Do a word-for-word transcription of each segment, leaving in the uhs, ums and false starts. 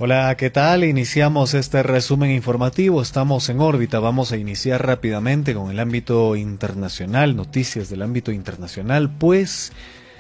Hola, ¿qué tal? Iniciamos este resumen informativo. Estamos en órbita. Vamos a iniciar rápidamente con el ámbito internacional, noticias del ámbito internacional, pues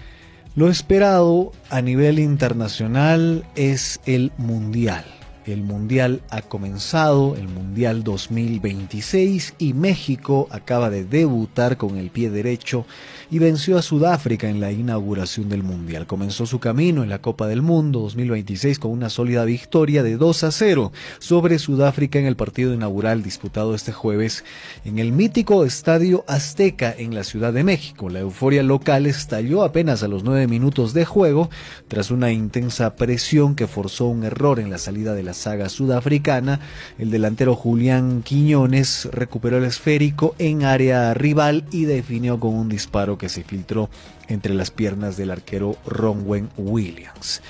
lo esperado a nivel internacional es el Mundial. El Mundial ha comenzado, el Mundial dos mil veintiséis, y México acaba de debutar con el pie derecho y venció a Sudáfrica en la inauguración del Mundial. Comenzó su camino en la Copa del Mundo dos mil veintiséis con una sólida victoria de dos a cero sobre Sudáfrica en el partido inaugural disputado este jueves en el mítico Estadio Azteca en la Ciudad de México. La euforia local estalló apenas a los nueve minutos de juego tras una intensa presión que forzó un error en la salida de la saga sudafricana. El delantero Julián Quiñones recuperó el esférico en área rival y definió con un disparo que se filtró entre las piernas del arquero Ronwen Williams.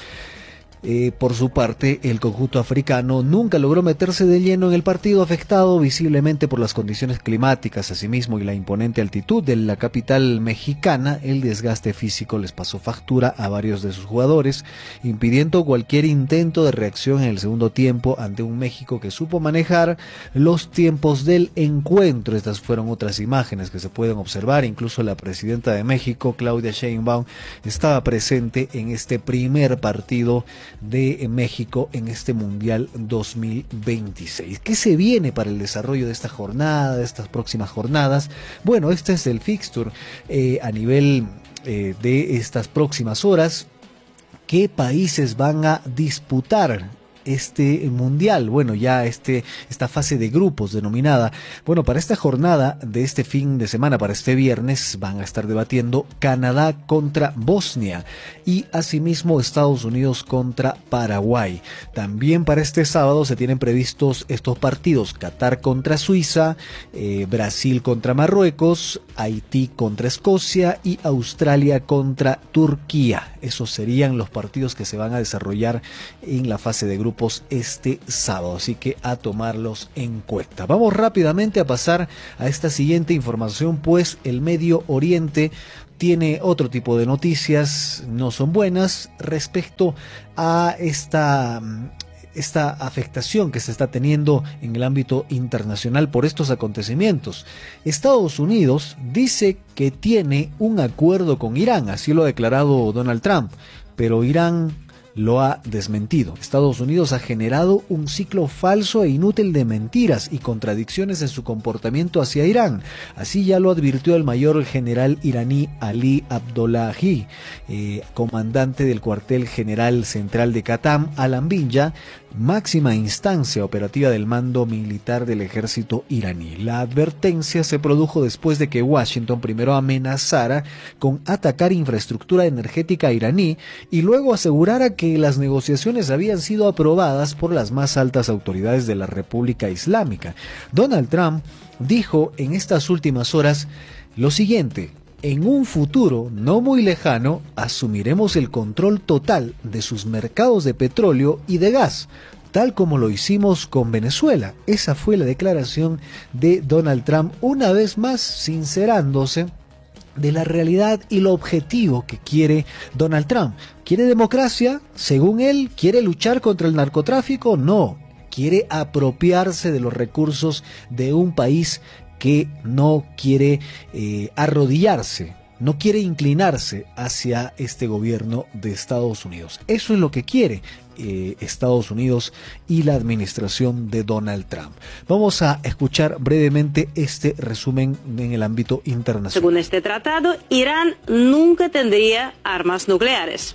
Eh, por su parte, el conjunto africano nunca logró meterse de lleno en el partido, afectado visiblemente por las condiciones climáticas, asimismo, y la imponente altitud de la capital mexicana. El desgaste físico les pasó factura a varios de sus jugadores, impidiendo cualquier intento de reacción en el segundo tiempo ante un México que supo manejar los tiempos del encuentro. Estas fueron otras imágenes que se pueden observar. Incluso la presidenta de México, Claudia Sheinbaum, estaba presente en este primer partido de México en este Mundial dos mil veintiséis. ¿Qué se viene para el desarrollo de esta jornada, de estas próximas jornadas? Bueno, este es el fixture eh, a nivel eh, de estas próximas horas. ¿Qué países van a disputar este mundial? Bueno, ya este esta fase de grupos denominada. Bueno, para esta jornada de este fin de semana, para este viernes, van a estar debatiendo Canadá contra Bosnia y asimismo Estados Unidos contra Paraguay. También para este sábado se tienen previstos estos partidos: Qatar contra Suiza, eh, Brasil contra Marruecos, Haití contra Escocia y Australia contra Turquía. Esos serían los partidos que se van a desarrollar en la fase de grupos este sábado, así que a tomarlos en cuenta. Vamos rápidamente a pasar a esta siguiente información, pues el Medio Oriente tiene otro tipo de noticias, no son buenas, respecto a esta esta afectación que se está teniendo en el ámbito internacional por estos acontecimientos. Estados Unidos dice que tiene un acuerdo con Irán, así lo ha declarado Donald Trump, pero Irán lo ha desmentido. Estados Unidos ha generado un ciclo falso e inútil de mentiras y contradicciones en su comportamiento hacia Irán. Así ya lo advirtió el mayor general iraní Ali Abdollahi, eh, comandante del cuartel general central de Qatam, Al-Anbiya, máxima instancia operativa del mando militar del ejército iraní. La advertencia se produjo después de que Washington primero amenazara con atacar infraestructura energética iraní y luego asegurara que las negociaciones habían sido aprobadas por las más altas autoridades de la República Islámica. Donald Trump dijo en estas últimas horas lo siguiente: en un futuro no muy lejano asumiremos el control total de sus mercados de petróleo y de gas, tal como lo hicimos con Venezuela. Esa fue la declaración de Donald Trump, una vez más sincerándose de la realidad y lo objetivo que quiere Donald Trump. ¿Quiere democracia? Según él, ¿quiere luchar contra el narcotráfico? No, quiere apropiarse de los recursos de un país que no quiere eh, arrodillarse, no quiere inclinarse hacia este gobierno de Estados Unidos. Eso es lo que quiere eh, Estados Unidos y la administración de Donald Trump. Vamos a escuchar brevemente este resumen en el ámbito internacional. Según este tratado, Irán nunca tendría armas nucleares.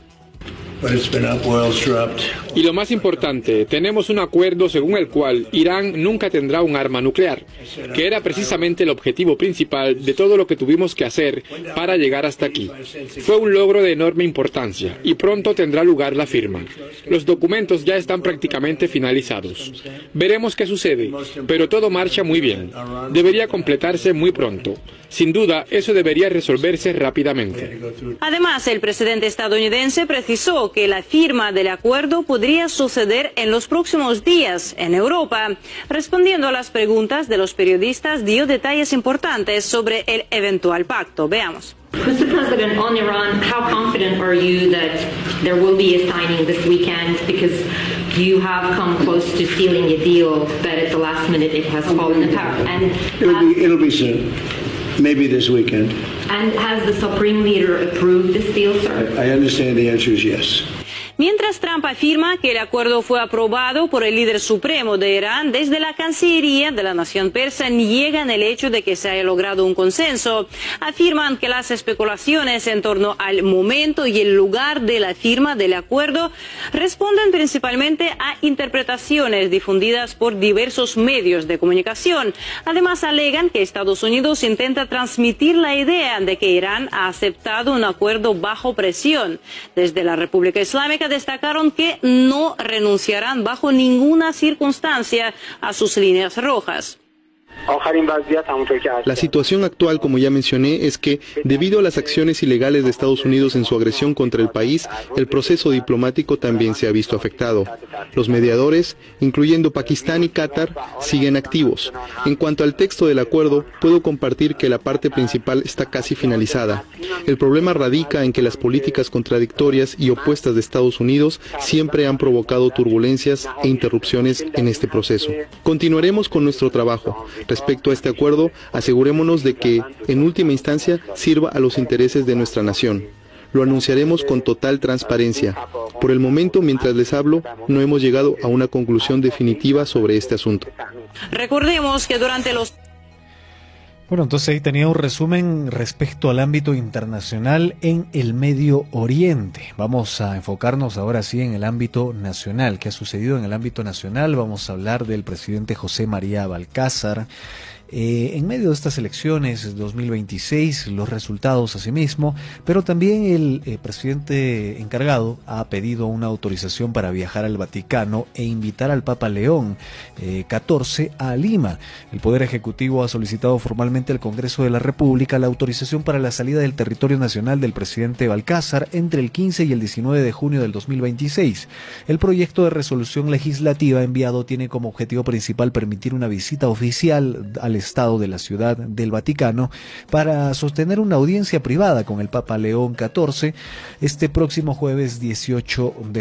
Y lo más importante, tenemos un acuerdo según el cual Irán nunca tendrá un arma nuclear, que era precisamente el objetivo principal de todo lo que tuvimos que hacer para llegar hasta aquí. Fue un logro de enorme importancia y pronto tendrá lugar la firma. Los documentos ya están prácticamente finalizados. Veremos qué sucede, pero todo marcha muy bien. Debería completarse muy pronto. Sin duda, eso debería resolverse rápidamente. Además, el presidente estadounidense precisó aseguró que la firma del acuerdo podría suceder en los próximos días en Europa. Respondiendo a las preguntas de los periodistas, dio detalles importantes sobre el eventual pacto. Veamos. Mister President, on Iran, how confident are you that there will be a signing this weekend? Because you have come close to sealing a deal, but at the last minute it has fallen apart. And it'll be, it'll be soon, maybe this weekend. And has the Supreme Leader approved this deal, sir? I understand the answer is yes. Mientras Trump afirma que el acuerdo fue aprobado por el líder supremo de Irán, desde la Cancillería de la nación persa niegan el hecho de que se haya logrado un consenso. Afirman que las especulaciones en torno al momento y el lugar de la firma del acuerdo responden principalmente a interpretaciones difundidas por diversos medios de comunicación. Además, alegan que Estados Unidos intenta transmitir la idea de que Irán ha aceptado un acuerdo bajo presión. Desde la República Islámica destacaron que no renunciarán bajo ninguna circunstancia a sus líneas rojas. La situación actual, como ya mencioné, es que, debido a las acciones ilegales de Estados Unidos en su agresión contra el país, el proceso diplomático también se ha visto afectado. Los mediadores, incluyendo Pakistán y Qatar, siguen activos. En cuanto al texto del acuerdo, puedo compartir que la parte principal está casi finalizada. El problema radica en que las políticas contradictorias y opuestas de Estados Unidos siempre han provocado turbulencias e interrupciones en este proceso. Continuaremos con nuestro trabajo. Respecto a este acuerdo, asegurémonos de que, en última instancia, sirva a los intereses de nuestra nación. Lo anunciaremos con total transparencia. Por el momento, mientras les hablo, no hemos llegado a una conclusión definitiva sobre este asunto. Recordemos que durante los... Bueno, entonces ahí tenía un resumen respecto al ámbito internacional en el Medio Oriente. Vamos a enfocarnos ahora sí en el ámbito nacional. ¿Qué ha sucedido en el ámbito nacional? Vamos a hablar del presidente José María Balcázar. Eh, en medio de estas elecciones dos mil veintiséis, los resultados asimismo, pero también el eh, presidente encargado ha pedido una autorización para viajar al Vaticano e invitar al Papa León eh, catorce a Lima. El Poder Ejecutivo ha solicitado formalmente al Congreso de la República la autorización para la salida del territorio nacional del presidente Balcázar entre el quince y el diecinueve de junio del dos mil veintiséis. El proyecto de resolución legislativa enviado tiene como objetivo principal permitir una visita oficial al Estado de la Ciudad del Vaticano para sostener una audiencia privada con el Papa León catorce este próximo jueves dieciocho de